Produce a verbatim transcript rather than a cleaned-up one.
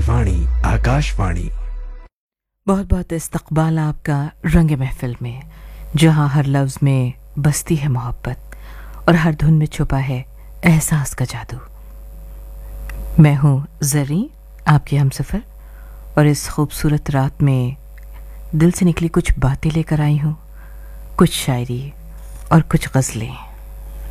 वाणी आकाशवाणी। बहुत बहुत इस्तकबाल आपका रंग महफिल में, जहां हर लफ्ज़ में बसती है मोहब्बत और हर धुन में छुपा है एहसास का जादू। मैं हूँ ज़री, आपकी हमसफ़र, और इस खूबसूरत रात में दिल से निकली कुछ बातें लेकर आई हूँ, कुछ शायरी और कुछ गज़लें।